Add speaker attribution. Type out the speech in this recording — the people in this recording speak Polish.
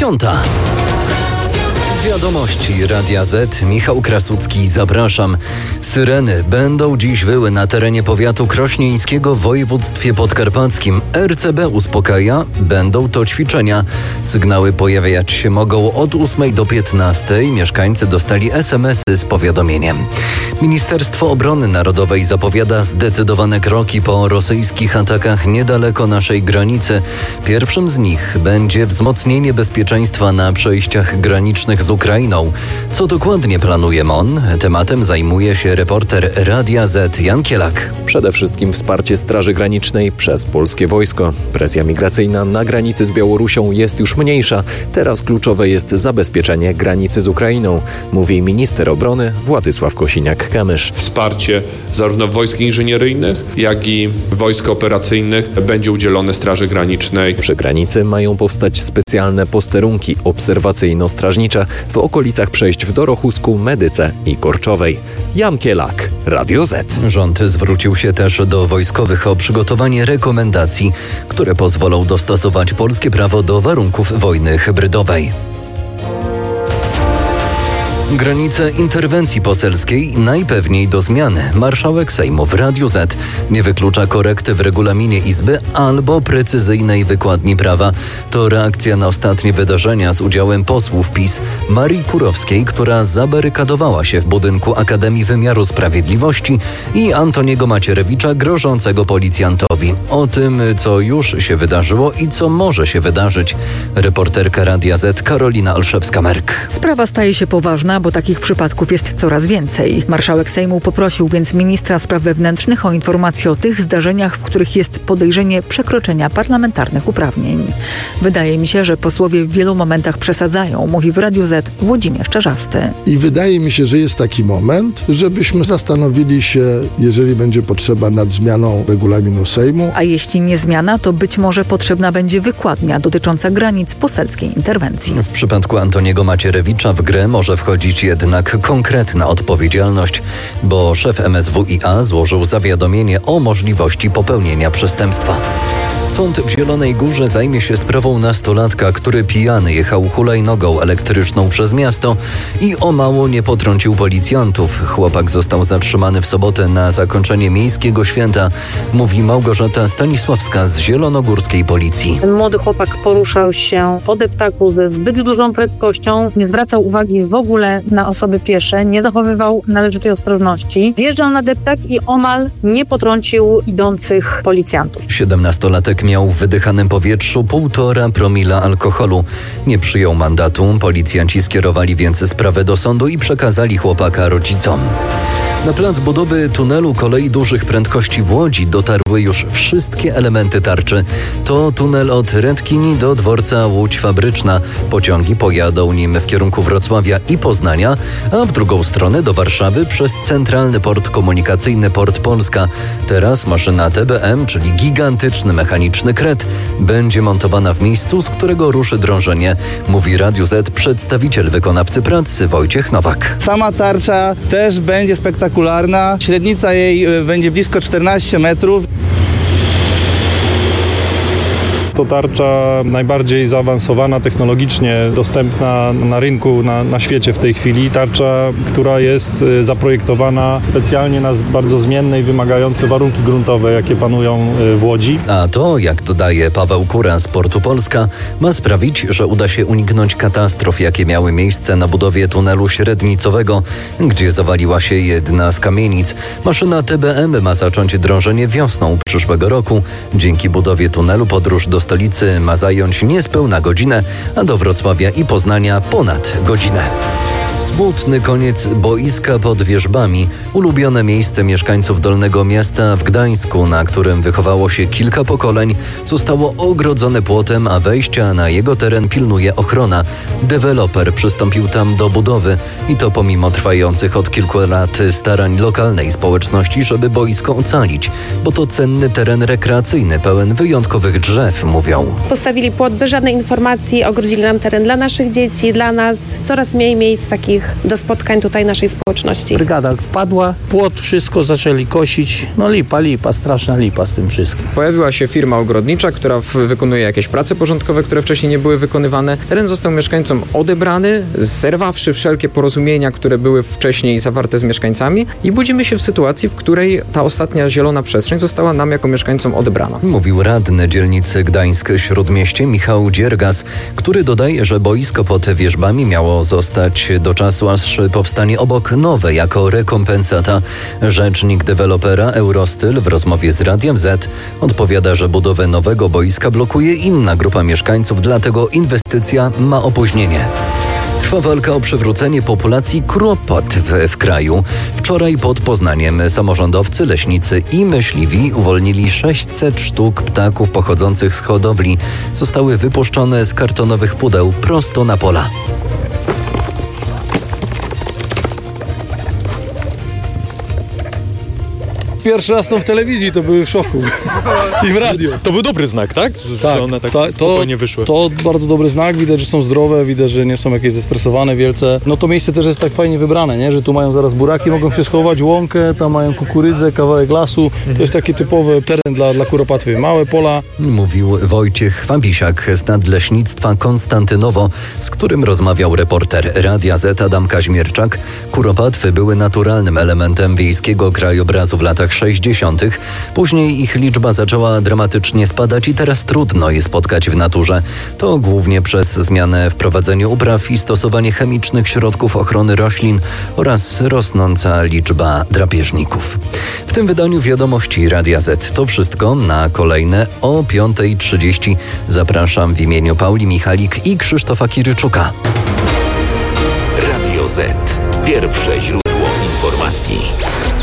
Speaker 1: 9:00. Wiadomości Radia Z. Michał Krasucki, zapraszam. Syreny będą dziś wyły na terenie powiatu krośnieńskiego w województwie podkarpackim. RCB uspokaja, będą to ćwiczenia. Sygnały pojawiać się mogą od 8 do 15. Mieszkańcy dostali SMS-y z powiadomieniem. Ministerstwo Obrony Narodowej zapowiada zdecydowane kroki po rosyjskich atakach niedaleko naszej granicy. Pierwszym z nich będzie wzmocnienie bezpieczeństwa na przejściach granicznych z Ukrainą. Co dokładnie planuje MON? Tematem zajmuje się reporter Radia Z Jan Kielak.
Speaker 2: Przede wszystkim wsparcie Straży Granicznej przez polskie wojsko. Presja migracyjna na granicy z Białorusią jest już mniejsza. Teraz kluczowe jest zabezpieczenie granicy z Ukrainą, mówi minister obrony Władysław Kosiniak-Kamysz.
Speaker 3: Wsparcie zarówno wojsk inżynieryjnych, jak i wojsk operacyjnych będzie udzielone Straży Granicznej.
Speaker 2: Przy granicy mają powstać specjalne posterunki obserwacyjno-strażnicze w okolicach przejść w Dorochusku, Medyce i Korczowej. Jan Kielak, Radio Z.
Speaker 1: Rząd zwrócił się też do wojskowych o przygotowanie rekomendacji, które pozwolą dostosować polskie prawo do warunków wojny hybrydowej. Granice interwencji poselskiej najpewniej do zmiany. Marszałek Sejmu w Radiu Z nie wyklucza korekty w regulaminie Izby albo precyzyjnej wykładni prawa. To reakcja na ostatnie wydarzenia z udziałem posłów PiS Marii Kurowskiej, która zabarykadowała się w budynku Akademii Wymiaru Sprawiedliwości, i Antoniego Macierewicza, grożącego policjantowi. O tym, co już się wydarzyło i co może się wydarzyć, reporterka Radia Z Karolina Olszewska-Merk.
Speaker 4: Sprawa staje się poważna, bo takich przypadków jest coraz więcej. Marszałek Sejmu poprosił więc ministra spraw wewnętrznych o informację o tych zdarzeniach, w których jest podejrzenie przekroczenia parlamentarnych uprawnień. Wydaje mi się, że posłowie w wielu momentach przesadzają, mówi w Radiu Z Włodzimierz Czarzasty.
Speaker 5: I wydaje mi się, że jest taki moment, żebyśmy zastanowili się, jeżeli będzie potrzeba, nad zmianą regulaminu Sejmu.
Speaker 4: A jeśli nie zmiana, to być może potrzebna będzie wykładnia dotycząca granic poselskiej interwencji.
Speaker 1: W przypadku Antoniego Macierewicza w grę może wchodzić jednak konkretna odpowiedzialność, bo szef MSWiA złożył zawiadomienie o możliwości popełnienia przestępstwa. Sąd w Zielonej Górze zajmie się sprawą nastolatka, który pijany jechał hulajnogą elektryczną przez miasto i o mało nie potrącił policjantów. Chłopak został zatrzymany w sobotę na zakończenie miejskiego święta, mówi Małgorzata Stanisławska z zielonogórskiej policji.
Speaker 6: Ten młody chłopak poruszał się po deptaku ze zbyt dużą prędkością, nie zwracał uwagi w ogóle na osoby piesze, nie zachowywał należytej ostrożności. Wjeżdżał na deptak i omal nie potrącił idących policjantów.
Speaker 1: 17-latek miał w wydychanym powietrzu 1,5 promila alkoholu. Nie przyjął mandatu. Policjanci skierowali więc sprawę do sądu i przekazali chłopaka rodzicom. Na plac budowy tunelu kolei dużych prędkości w Łodzi dotarły już wszystkie elementy tarczy. To tunel od Redkini do dworca Łódź Fabryczna. Pociągi pojadą nim w kierunku Wrocławia i Poznania, a w drugą stronę do Warszawy przez Centralny Port Komunikacyjny Port Polska. Teraz maszyna TBM, czyli gigantyczny mechaniczny kret, będzie montowana w miejscu, z którego ruszy drążenie, mówi Radiu Z przedstawiciel wykonawcy pracy Wojciech Nowak.
Speaker 7: Sama tarcza też będzie spektakularna. Średnica jej będzie blisko 14 metrów.
Speaker 8: To tarcza najbardziej zaawansowana technologicznie, dostępna na rynku, na świecie w tej chwili. Tarcza, która jest zaprojektowana specjalnie na bardzo zmienne i wymagające warunki gruntowe, jakie panują w Łodzi.
Speaker 1: A to, jak dodaje Paweł Kura z Portu Polska, ma sprawić, że uda się uniknąć katastrof, jakie miały miejsce na budowie tunelu średnicowego, gdzie zawaliła się jedna z kamienic. Maszyna TBM ma zacząć drążenie wiosną przyszłego roku. Dzięki budowie tunelu podróż do stolicy ma zająć niespełna godzinę, a do Wrocławia i Poznania ponad godzinę. Smutny koniec boiska pod Wierzbami. Ulubione miejsce mieszkańców Dolnego Miasta w Gdańsku, na którym wychowało się kilka pokoleń, zostało ogrodzone płotem, a wejścia na jego teren pilnuje ochrona. Deweloper przystąpił tam do budowy i to pomimo trwających od kilku lat starań lokalnej społeczności, żeby boisko ocalić, bo to cenny teren rekreacyjny, pełen wyjątkowych drzew, mówią.
Speaker 9: Postawili płot bez żadnej informacji, ogrodzili nam teren dla naszych dzieci, dla nas. Coraz mniej miejsc takich wszystkich do spotkań tutaj naszej społeczności.
Speaker 10: Brygada wpadła, płot, wszystko zaczęli kosić. No lipa, straszna lipa z tym wszystkim.
Speaker 11: Pojawiła się firma ogrodnicza, która wykonuje jakieś prace porządkowe, które wcześniej nie były wykonywane. Teren został mieszkańcom odebrany, zerwawszy wszelkie porozumienia, które były wcześniej zawarte z mieszkańcami i budzimy się w sytuacji, w której ta ostatnia zielona przestrzeń została nam jako mieszkańcom odebrana.
Speaker 1: Mówił radny dzielnicy Gdańsk-Śródmieście Michał Dziergas, który dodaje, że boisko pod wierzbami miało zostać do czasu, aż powstanie obok nowe jako rekompensata. Rzecznik dewelopera Eurostyl w rozmowie z Radiem Z odpowiada, że budowę nowego boiska blokuje inna grupa mieszkańców, dlatego inwestycja ma opóźnienie. Trwa walka o przywrócenie populacji kuropatw w kraju. Wczoraj pod Poznaniem samorządowcy, leśnicy i myśliwi uwolnili 600 sztuk ptaków pochodzących z hodowli. Zostały wypuszczone z kartonowych pudeł prosto na pola.
Speaker 12: Pierwszy raz są w telewizji, to były w szoku. I w radio.
Speaker 13: To był dobry znak, tak? Że one tak spokojnie wyszły.
Speaker 12: To bardzo dobry znak, widać, że są zdrowe, widać, że nie są jakieś zestresowane wielce. No to miejsce też jest tak fajnie wybrane, nie? Że tu mają zaraz buraki, mogą się schować, łąkę, tam mają kukurydzę, kawałek lasu. To jest taki typowy teren dla kuropatwy. Małe pola.
Speaker 1: Mówił Wojciech Fabisiak z Nadleśnictwa Konstantynowo, z którym rozmawiał reporter Radia Z Adam Kaźmierczak. Kuropatwy były naturalnym elementem wiejskiego krajobrazu w latach 60. Później ich liczba zaczęła dramatycznie spadać i teraz trudno je spotkać w naturze. To głównie przez zmianę w prowadzeniu upraw i stosowanie chemicznych środków ochrony roślin oraz rosnąca liczba drapieżników. W tym wydaniu wiadomości Radia Z to wszystko. Na kolejne o 5:30 zapraszam w imieniu Pauli Michalik i Krzysztofa Kiryczuka.
Speaker 14: Radio Z. Pierwsze źródło informacji.